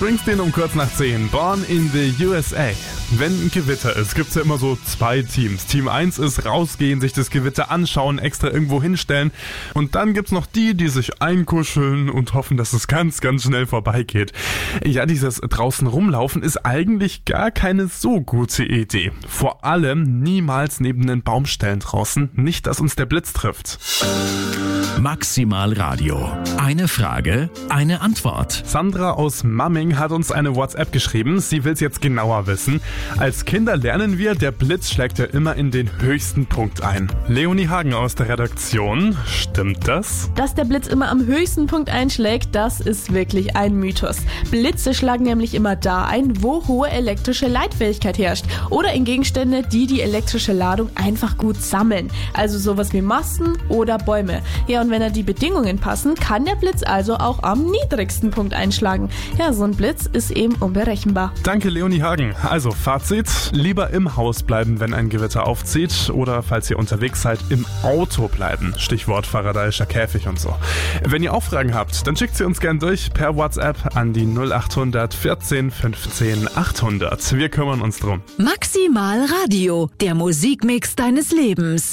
Springsteen um kurz nach 10. Born in the USA. Wenn ein Gewitter ist, gibt's ja immer so zwei Teams. Team 1 ist rausgehen, sich das Gewitter anschauen, extra irgendwo hinstellen. Und dann gibt's noch die sich einkuscheln und hoffen, dass es ganz, ganz schnell vorbeigeht. Ja, dieses draußen rumlaufen ist eigentlich gar keine so gute Idee. Vor allem niemals neben einen Baum stellen draußen, nicht, dass uns der Blitz trifft. Maximal Radio. Eine Frage, eine Antwort. Sandra aus Mamming hat uns eine WhatsApp geschrieben. Sie will es jetzt genauer wissen. Als Kinder lernen wir, der Blitz schlägt ja immer in den höchsten Punkt ein. Leonie Hagen aus der Redaktion. Stimmt das? Dass der Blitz immer am höchsten Punkt einschlägt, das ist wirklich ein Mythos. Blitze schlagen nämlich immer da ein, wo hohe elektrische Leitfähigkeit herrscht. Oder in Gegenstände, die elektrische Ladung einfach gut sammeln. Also sowas wie Masten oder Bäume. Ja, und wenn die Bedingungen passen, kann der Blitz also auch am niedrigsten Punkt einschlagen. Ja, so ein Blitz ist eben unberechenbar. Danke, Leonie Hagen. Also Fazit, lieber im Haus bleiben, wenn ein Gewitter aufzieht, oder falls ihr unterwegs seid, im Auto bleiben. Stichwort faradayischer Käfig und so. Wenn ihr auch Fragen habt, dann schickt sie uns gern durch per WhatsApp an die 0800 14 15 800. Wir kümmern uns drum. Maximal Radio, der Musikmix deines Lebens.